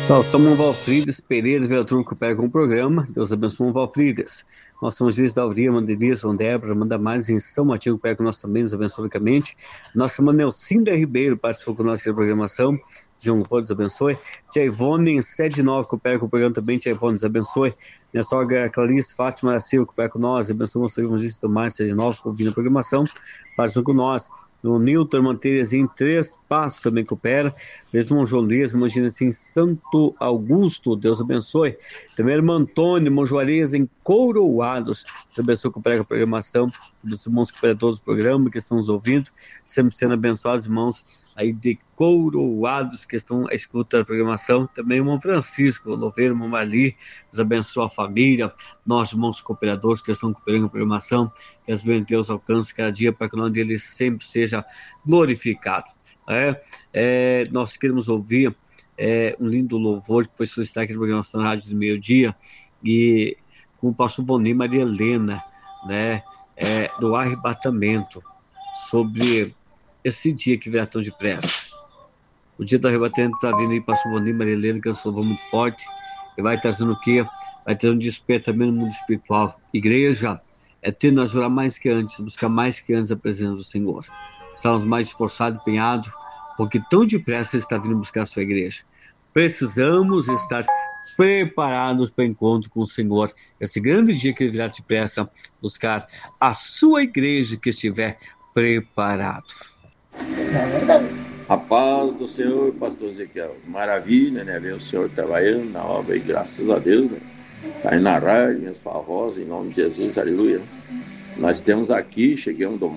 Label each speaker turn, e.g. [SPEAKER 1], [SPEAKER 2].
[SPEAKER 1] Nós somos Valfrides Pereira, vereador que pega um programa. Deus abençoe, Valfrides. Nós somos Luiz da Alvria, Mandelison, Débora, Manda Mais em São Matinho, que pega nós também, nos abençoe ricamente. Nossa irmã Nelcinda Ribeiro participou com nós da programação. João Rodes abençoe. Tia Ivone em Sede Nova, que pega o programa também. Tia Ivone, nos abençoe. Minha sogra Clarice Fátima da Silva, que pega com nós. Abençoe o Senhor Jesus do Mais, Sede Nova, que ouvindo a programação. Participou com nós. O Nilton Manteiras em Três Passos também coopera. Mesmo João Luiz, imagina assim, Santo Augusto, Deus abençoe. Também irmão Antônio, irmão Juarez em Coroados, Deus abençoe que prega a programação dos irmãos cooperadores do programa que estão nos ouvindo, sempre sendo abençoados, irmãos aí de Coroados que estão à escuta da programação. Também o irmão Francisco Louveiro, irmão Marli, Deus abençoe a família, nós irmãos cooperadores que estão cooperando a programação, que as bênçãos de Deus alcancem cada dia para que o nome dele sempre seja glorificado. Nós queremos ouvir um lindo louvor que foi solicitado aqui no programação Rádio do Meio-Dia, e com o pastor Vonir Maria Helena, né, do arrebatamento, sobre esse dia que virá tão depressa. O dia do arrebatamento está vindo aí, pastor Vonir Maria Helena, que é um louvor muito forte, e vai trazendo o quê? Vai ter um desperto também no mundo espiritual. Igreja, ter nós orar mais que antes, buscar mais que antes a presença do Senhor. Estamos mais esforçados, empenhados, porque tão depressa está vindo buscar a sua igreja. Precisamos estar preparados para o encontro com o Senhor. Esse grande dia que ele virá depressa buscar a sua igreja que estiver preparado.
[SPEAKER 2] A paz do Senhor, pastor Ezequiel. Maravilha, né? Ver o Senhor trabalhando na obra e graças a Deus, né? Tá aí na rádio, minhas favós, em nome de Jesus, aleluia. Nós temos aqui, chegamos do